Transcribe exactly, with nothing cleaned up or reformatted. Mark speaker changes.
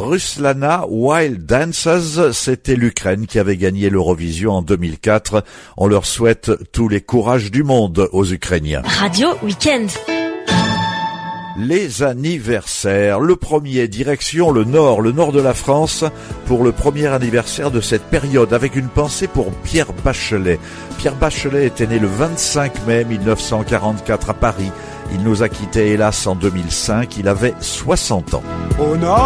Speaker 1: Ruslana Wild Dances, c'était l'Ukraine qui avait gagné l'Eurovision en deux mille quatre. On leur souhaite tous les courages du monde aux Ukrainiens.
Speaker 2: Radio Week-end.
Speaker 1: Les anniversaires. Le premier, direction le nord, le nord de la France, pour le premier anniversaire de cette période, avec une pensée pour Pierre Bachelet. Pierre Bachelet était né le vingt-cinq mai mille neuf cent quarante-quatre à Paris. Il nous a quittés hélas en deux mille cinq, il avait soixante ans.
Speaker 3: Oh non!